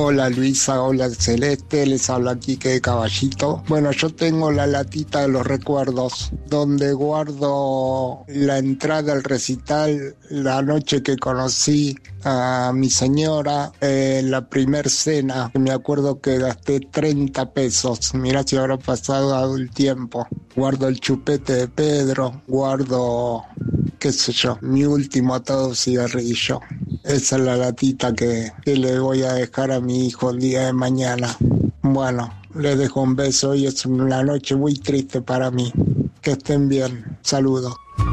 Hola Luisa, hola Celeste, les habla Quique de Caballito. Bueno, yo tengo la latita de los recuerdos, donde guardo la entrada al recital la noche que conocí a mi señora, la primer cena. Me acuerdo que gasté 30 pesos, mirá si habrá pasado el tiempo. Guardo el chupete de Pedro, guardo, qué sé yo, mi último atado cigarrillo. Esa es la latita que le voy a dejar a mi hijo el día de mañana. Bueno, les dejo un beso y es una noche muy triste para mí. Que estén bien. Saludos.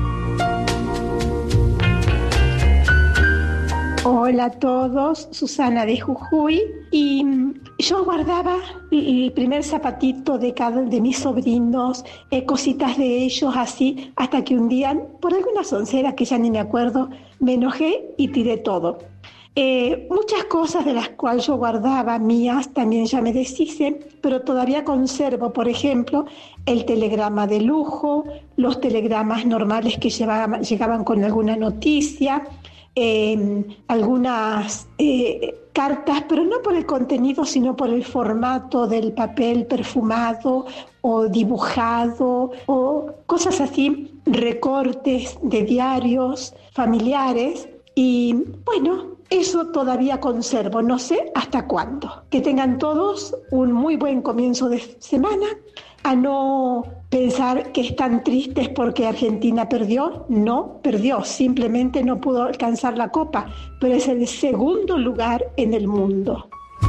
Hola a todos, Susana de Jujuy. Y yo guardaba el primer zapatito de mis sobrinos, cositas de ellos así, hasta que un día, por alguna soncera que ya ni me acuerdo, me enojé y tiré todo. Muchas cosas de las cuales yo guardaba, mías, también ya me deshice, pero todavía conservo, por ejemplo, el telegrama de lujo, los telegramas normales que llegaban con alguna noticia, algunas cartas, pero no por el contenido, sino por el formato del papel perfumado o dibujado o cosas así, recortes de diarios familiares. Y bueno, eso todavía conservo, no sé hasta cuándo. Que tengan todos un muy buen comienzo de semana. A no pensar que están tristes porque Argentina perdió. No perdió, simplemente no pudo alcanzar la copa, pero es el segundo lugar en el mundo.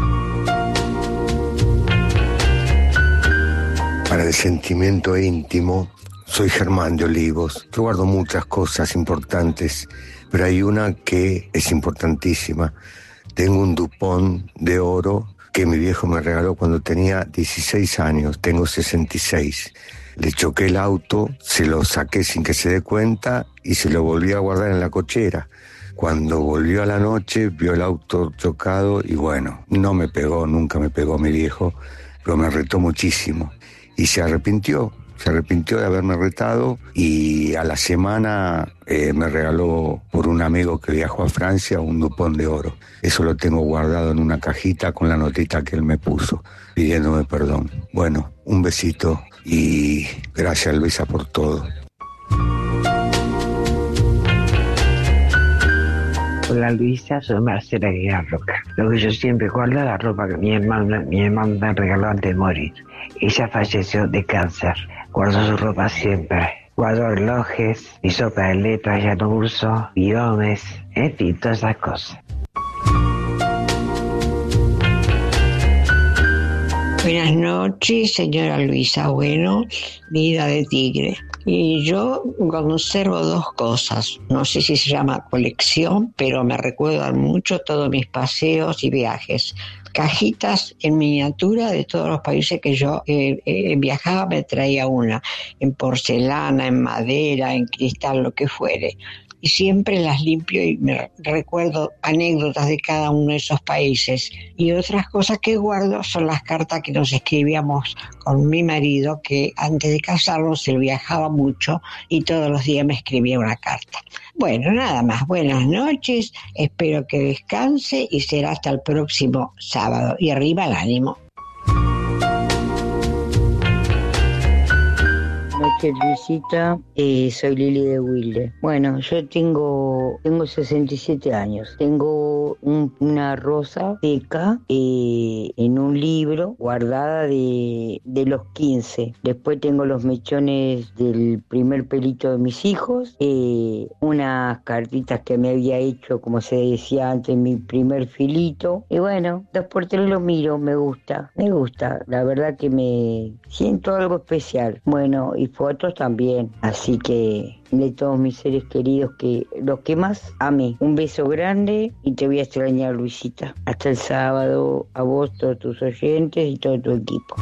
Para el sentimiento íntimo, soy Germán de Olivos. Yo guardo muchas cosas importantes, pero hay una que es importantísima. Tengo un Dupont de oro que mi viejo me regaló cuando tenía 16 años, tengo 66. Le choqué el auto, se lo saqué sin que se dé cuenta y se lo volví a guardar en la cochera. Cuando volvió a la noche, vio el auto chocado y bueno, no me pegó, nunca me pegó mi viejo, pero me retó muchísimo. Y se arrepintió de haberme retado y a la semana me regaló por un amigo que viajó a Francia un Dupont de oro. Eso lo tengo guardado en una cajita con la notita que él me puso, pidiéndome perdón. Bueno, un besito y gracias Luisa por todo. Hola Luisa, soy Marcela Aguilar Roca. Lo que yo siempre guardo es la ropa que mi hermana me regaló antes de morir. Ella falleció de cáncer. Guardo su ropa siempre. Guardo relojes, mi sopa de letras ya no uso, guiones, en fin, todas esas cosas. Buenas noches, señora Luisa. Bueno, vida de tigre. Y yo conservo dos cosas. No sé si se llama colección, pero me recuerdan mucho todos mis paseos y viajes. Cajitas en miniatura de todos los países que yo viajaba, me traía una. En porcelana, en madera, en cristal, lo que fuere. Y siempre las limpio y me recuerdo anécdotas de cada uno de esos países. Y otras cosas que guardo son las cartas que nos escribíamos con mi marido, que antes de casarnos él viajaba mucho y todos los días me escribía una carta. Bueno, nada más. Buenas noches, espero que descanse y será hasta el próximo sábado. Y arriba el ánimo. Noches Luisita, soy Lili de Wilde. Bueno, yo tengo 67 años. Tengo una rosa seca en un libro guardada de los 15. Después tengo los mechones del primer pelito de mis hijos, unas cartitas que me había hecho, como se decía antes, mi primer filito. Y bueno, 2x3 lo miro, me gusta. La verdad que me siento algo especial. Bueno, y fotos también, así que de todos mis seres queridos, que los que más amé. Un beso grande y te voy a extrañar, Luisita. Hasta el sábado, a vos, todos tus oyentes y todo tu equipo.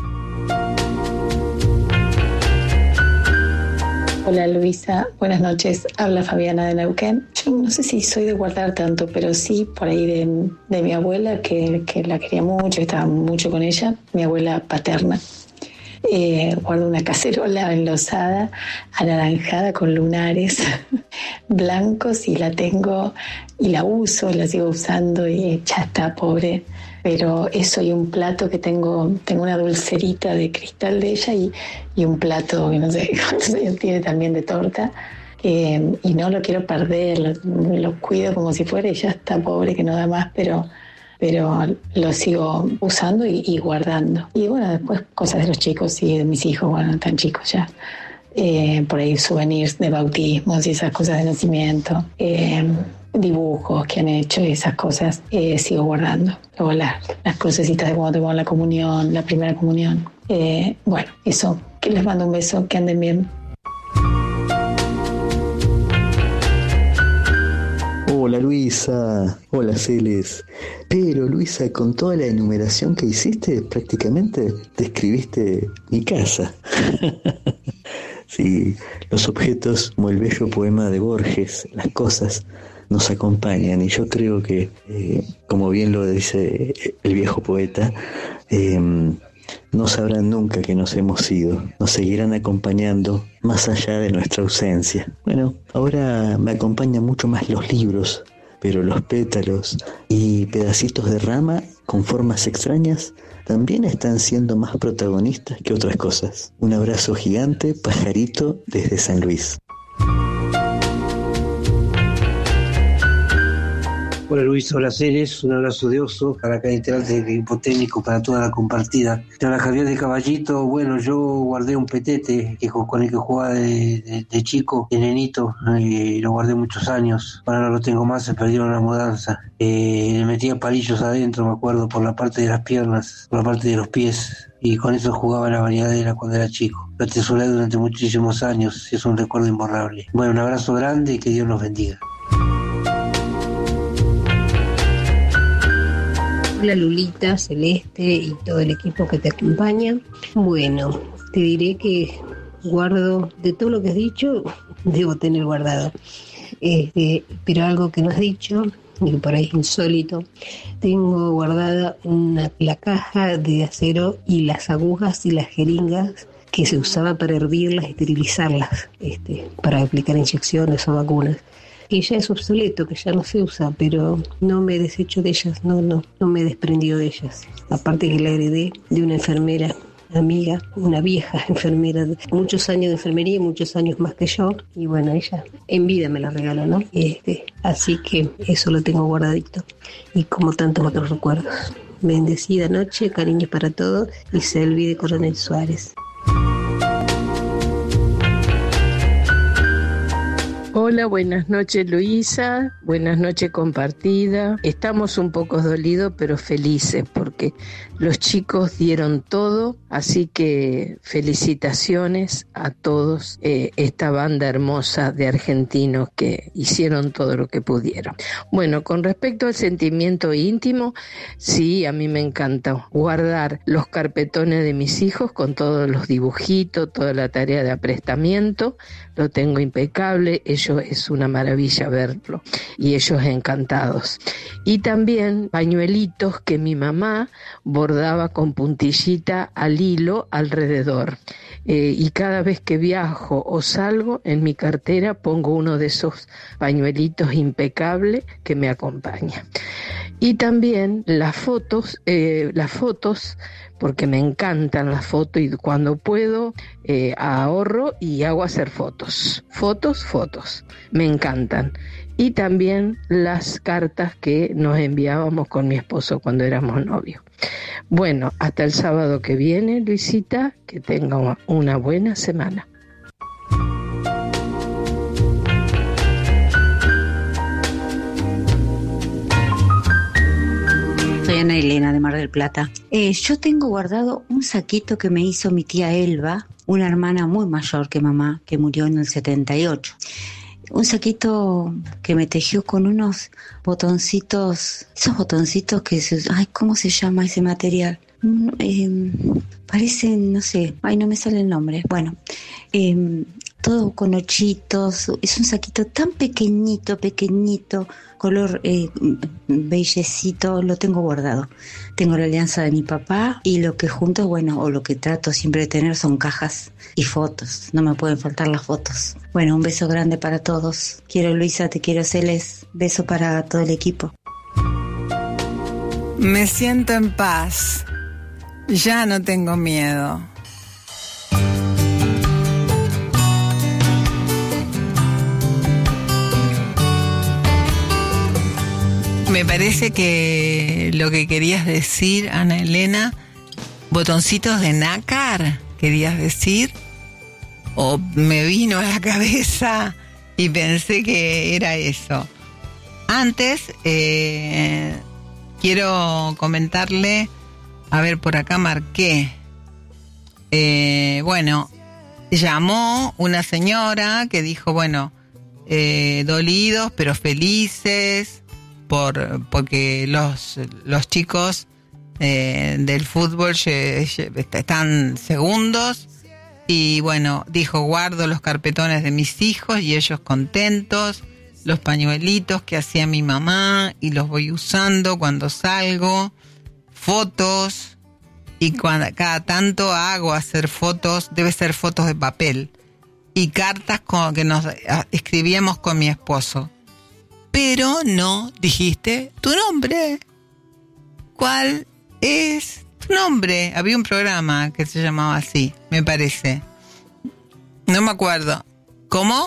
Hola Luisa, buenas noches. Habla Fabiana de Neuquén. Yo no sé si soy de guardar tanto, pero sí por ahí de mi abuela, que la quería mucho, estaba mucho con ella, mi abuela paterna. Guardo una cacerola enlosada, anaranjada con lunares blancos y la tengo y la uso, la sigo usando y ya está, pobre. Pero eso y un plato que tengo una dulcerita de cristal de ella y un plato que no sé cuántos años tiene también de torta. Y no lo quiero perder, lo cuido como si fuera y ya está, pobre, que no da más, pero lo sigo usando y guardando. Y bueno, después cosas de los chicos y de mis hijos, bueno, tan chicos ya. Por ahí souvenirs de bautismos y esas cosas de nacimiento, dibujos que han hecho y esas cosas sigo guardando. Luego las crucecitas de cuando tomamos la comunión, la primera comunión. Bueno, eso, que les mando un beso, que anden bien. Hola Luisa, hola Celes. Pero Luisa, con toda la enumeración que hiciste, prácticamente describiste mi casa. Sí, los objetos, como el bello poema de Borges, las cosas nos acompañan y yo creo que, como bien lo dice el viejo poeta, no sabrán nunca que nos hemos ido, nos seguirán acompañando más allá de nuestra ausencia. Bueno, ahora me acompañan mucho más los libros, pero los pétalos y pedacitos de rama con formas extrañas también están siendo más protagonistas que otras cosas. Un abrazo gigante, pajarito, desde San Luis. Hola Luis, hola Ceres, un abrazo de oso para cada integrante de hipotécnico, para toda la compartida. Te habla Javier de Caballito. Bueno, yo guardé un petete con el que jugaba de chico, de nenito, lo guardé muchos años. Ahora no lo tengo más, se perdieron la mudanza. Le metía palillos adentro, me acuerdo, por la parte de las piernas, por la parte de los pies. Y con eso jugaba en la bañadera cuando era chico. Lo atesoré durante muchísimos años y es un recuerdo imborrable. Bueno, un abrazo grande y que Dios nos bendiga. Hola Lulita, Celeste y todo el equipo que te acompaña. Bueno, te diré que guardo, de todo lo que has dicho, debo tener guardado. Pero algo que no has dicho, y por ahí es insólito, tengo guardada la caja de acero y las agujas y las jeringas que se usaba para hervirlas y esterilizarlas, para aplicar inyecciones o vacunas. Que ya es obsoleto, que ya no se usa, pero no me desecho de ellas, no me desprendió de ellas. Aparte que la heredé de una enfermera amiga, una vieja enfermera, muchos años de enfermería, muchos años más que yo, y bueno, ella en vida me la regaló, ¿no? Así que eso lo tengo guardadito, y como tantos otros recuerdos. Bendecida noche, cariños para todos, y Selvi de Coronel Suárez. Hola, buenas noches Luisa, buenas noches compartida. Estamos un poco dolidos pero felices porque los chicos dieron todo, así que felicitaciones a todos, esta banda hermosa de argentinos que hicieron todo lo que pudieron. Bueno, con respecto al sentimiento íntimo, sí, a mí me encanta guardar los carpetones de mis hijos con todos los dibujitos, toda la tarea de aprestamiento, lo tengo impecable, es una maravilla verlo y ellos encantados. Y también pañuelitos que mi mamá bordaba con puntillita al hilo alrededor. Y cada vez que viajo o salgo, en mi cartera pongo uno de esos pañuelitos impecables que me acompaña. Y también las fotos, porque me encantan las fotos y cuando puedo ahorro y hago hacer fotos, me encantan. Y también las cartas que nos enviábamos con mi esposo cuando éramos novios. Bueno, hasta el sábado que viene, Luisita, que tenga una buena semana. Soy Ana Elena de Mar del Plata. Yo tengo guardado un saquito que me hizo mi tía Elba, una hermana muy mayor que mamá, que murió en el 78. Un saquito que me tejió con unos botoncitos, esos botoncitos que ay, ¿cómo se llama ese material? Parecen, no sé, ay, no me sale el nombre. Bueno, todo con ochitos. Es un saquito tan pequeñito, color bellecito, lo tengo guardado. Tengo la alianza de mi papá y lo que junto, bueno, o lo que trato siempre de tener son cajas y fotos. No me pueden faltar las fotos. Bueno, un beso grande para todos. Quiero Luisa, te quiero Celes. Beso para todo el equipo. Me siento en paz. Ya no tengo miedo. Me parece que lo que querías decir, Ana Elena, botoncitos de nácar, querías decir, o me vino a la cabeza y pensé que era eso. Antes, quiero comentarle, a ver, por acá marqué, bueno, llamó una señora que dijo, bueno, dolidos pero felices, porque los chicos del fútbol están segundos, y bueno, dijo, guardo los carpetones de mis hijos y ellos contentos, los pañuelitos que hacía mi mamá y los voy usando cuando salgo, fotos, y cada tanto hago hacer fotos, debe ser fotos de papel, y cartas que nos escribíamos con mi esposo. Pero no dijiste tu nombre. ¿Cuál es tu nombre? Había un programa que se llamaba así, me parece. No me acuerdo. ¿Cómo?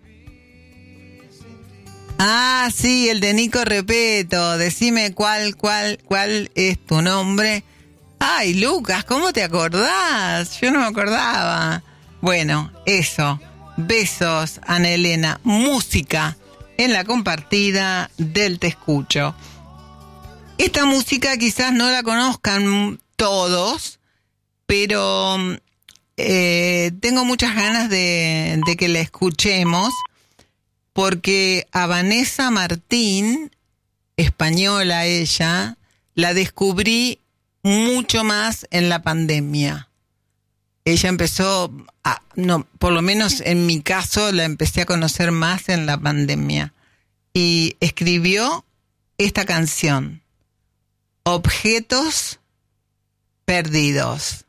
Ah, sí, el de Nico Repeto. Decime cuál es tu nombre. Ay, Lucas, ¿cómo te acordás? Yo no me acordaba. Bueno, eso. Besos, Ana Elena. Música en la compartida del Te Escucho. Esta música quizás no la conozcan todos, pero tengo muchas ganas de que la escuchemos, porque a Vanessa Martín, española ella, la descubrí mucho más en la pandemia. Ella empezó, por lo menos en mi caso, la empecé a conocer más en la pandemia. Y escribió esta canción, Objetos Perdidos.